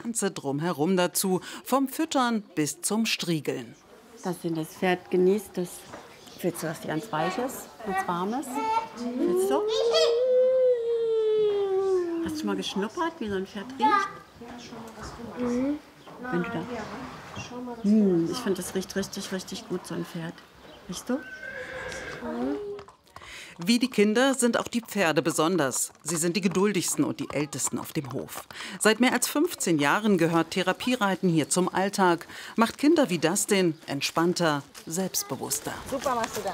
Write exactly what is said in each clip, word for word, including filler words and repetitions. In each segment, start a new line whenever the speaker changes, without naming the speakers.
ganze Drumherum dazu, vom Füttern bis zum Striegeln.
Dass das Pferd genießt, das willst du, dass die ganz weich ist, ganz warm ist? Willst du? Hast du schon mal geschnuppert, wie so ein Pferd riecht? Mhm. Wenn du da. Hm, ich finde, das riecht richtig, richtig gut, so ein Pferd. Riechst du?
Mhm. Wie die Kinder sind auch die Pferde besonders. Sie sind die geduldigsten und die ältesten auf dem Hof. Seit mehr als fünfzehn Jahren gehört Therapiereiten hier zum Alltag. Macht Kinder wie Dustin entspannter, selbstbewusster.
Super machst du das.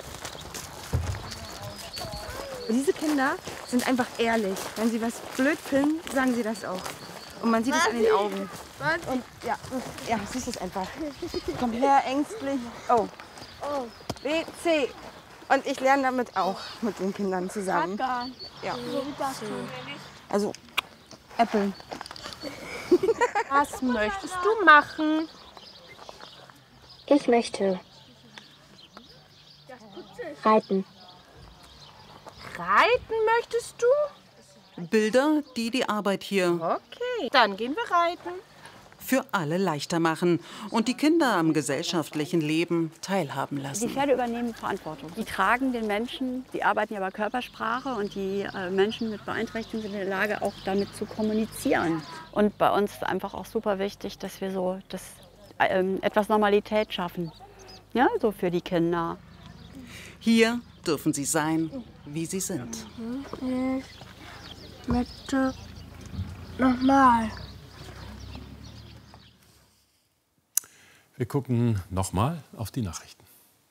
Diese Kinder sind einfach ehrlich. Wenn sie was blöd finden, sagen sie das auch. Und man sieht es an den Augen. Und ja, ja, siehst du es einfach. Komm her, ängstlich. Oh. B, C. Und ich lerne damit auch mit den Kindern zusammen. Ja. Also, Äpfel.
Was möchtest du machen?
Ich möchte reiten.
Reiten möchtest du?
Bilder, die die Arbeit hier
Okay, dann gehen wir reiten.
für alle leichter machen und die Kinder am gesellschaftlichen Leben teilhaben
Die
lassen.
Pferde übernehmen Verantwortung. Die tragen den Menschen, die arbeiten ja bei Körpersprache und die äh, Menschen mit Beeinträchtigungen sind in der Lage, auch damit zu kommunizieren. Und bei uns ist einfach auch super wichtig, dass wir so das, ähm, etwas Normalität schaffen, ja, so für die Kinder.
Hier dürfen sie sein, wie sie sind.
Ich möchte nochmal.
Wir gucken nochmal auf die Nachrichten.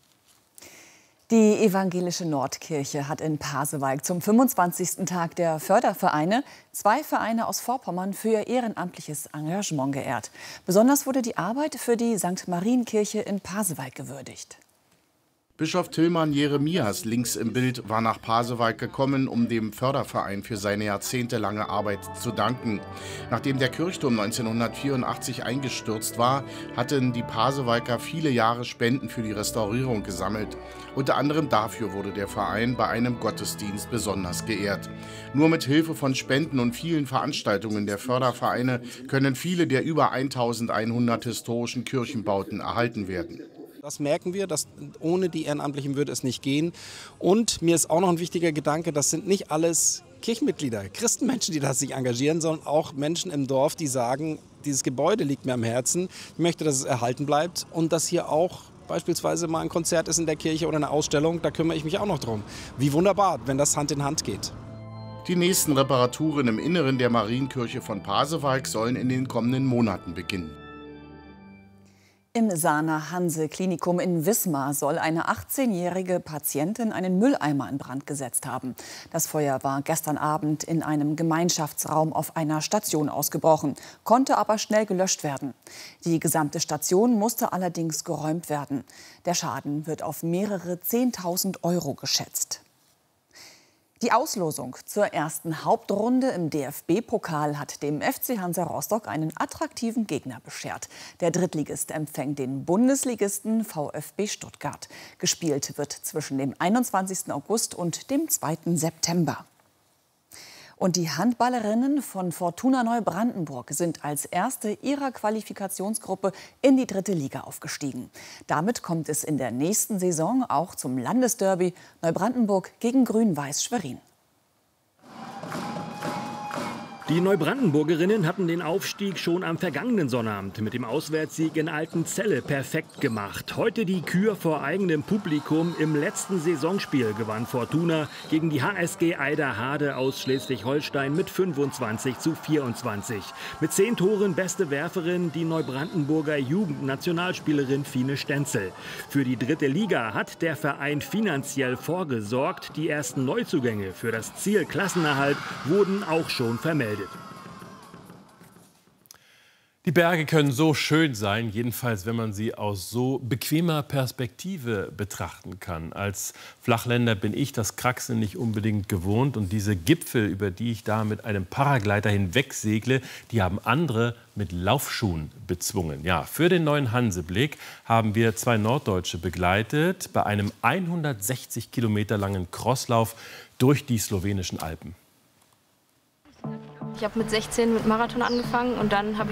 Die evangelische Nordkirche hat in Pasewalk zum fünfundzwanzigsten Tag der Fördervereine zwei Vereine aus Vorpommern für ihr ehrenamtliches Engagement geehrt. Besonders wurde die Arbeit für die Sankt Marienkirche in Pasewalk gewürdigt.
Bischof Tilman Jeremias, links im Bild, war nach Pasewalk gekommen, um dem Förderverein für seine jahrzehntelange Arbeit zu danken. Nachdem der Kirchturm neunzehnhundertvierundachtzig eingestürzt war, hatten die Pasewalker viele Jahre Spenden für die Restaurierung gesammelt. Unter anderem dafür wurde der Verein bei einem Gottesdienst besonders geehrt. Nur mit Hilfe von Spenden und vielen Veranstaltungen der Fördervereine können viele der über eintausendeinhundert historischen Kirchenbauten erhalten werden.
Das merken wir, dass ohne die Ehrenamtlichen würde es nicht gehen. Und mir ist auch noch ein wichtiger Gedanke, das sind nicht alles Kirchenmitglieder, Christenmenschen, die da sich engagieren, sondern auch Menschen im Dorf, die sagen, dieses Gebäude liegt mir am Herzen, ich möchte, dass es erhalten bleibt und dass hier auch beispielsweise mal ein Konzert ist in der Kirche oder eine Ausstellung, da kümmere ich mich auch noch drum. Wie wunderbar, wenn das Hand in Hand geht.
Die nächsten Reparaturen im Inneren der Marienkirche von Pasewalk sollen in den kommenden Monaten beginnen.
Im Sana-Hanse-Klinikum in Wismar soll eine achtzehnjährige Patientin einen Mülleimer in Brand gesetzt haben. Das Feuer war gestern Abend in einem Gemeinschaftsraum auf einer Station ausgebrochen, konnte aber schnell gelöscht werden. Die gesamte Station musste allerdings geräumt werden. Der Schaden wird auf mehrere zehntausend Euro geschätzt. Die Auslosung zur ersten Hauptrunde im D F B-Pokal hat dem F C Hansa Rostock einen attraktiven Gegner beschert. Der Drittligist empfängt den Bundesligisten VfB Stuttgart. Gespielt wird zwischen dem einundzwanzigsten August und dem zweiten September. Und die Handballerinnen von Fortuna Neubrandenburg sind als erste ihrer Qualifikationsgruppe in die dritte Liga aufgestiegen. Damit kommt es in der nächsten Saison auch zum Landesderby Neubrandenburg gegen Grün-Weiß Schwerin.
Die Neubrandenburgerinnen hatten den Aufstieg schon am vergangenen Sonnabend mit dem Auswärtssieg in Altenzelle perfekt gemacht. Heute die Kür vor eigenem Publikum. Im letzten Saisonspiel gewann Fortuna gegen die H S G Eiderhade aus Schleswig-Holstein mit fünfundzwanzig zu vierundzwanzig. Mit zehn Toren beste Werferin die Neubrandenburger Jugendnationalspielerin Fine Stenzel. Für die dritte Liga hat der Verein finanziell vorgesorgt. Die ersten Neuzugänge für das Ziel Klassenerhalt wurden auch schon vermeldet.
Die Berge können so schön sein, jedenfalls wenn man sie aus so bequemer Perspektive betrachten kann. Als Flachländer bin ich das Kraxeln nicht unbedingt gewohnt und diese Gipfel, über die ich da mit einem Paragleiter hinwegsegle, die haben andere mit Laufschuhen bezwungen. Ja, für den neuen Hanseblick haben wir zwei Norddeutsche begleitet bei einem hundertsechzig Kilometer langen Crosslauf durch die slowenischen Alpen.
Ich habe mit sechzehn mit Marathon angefangen und dann habe